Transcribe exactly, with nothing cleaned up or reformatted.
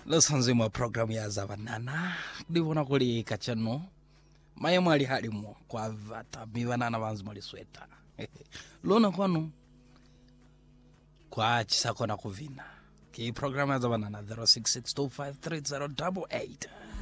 Losanze mwa programu ya zavanana ndivona kuli kachano maye mwali halimo kwa vata bivanana vanzu mwali sweta lona kwanu kwa chisako na kuvina ki programu ya zavanana zero six six two five three zero eight eight.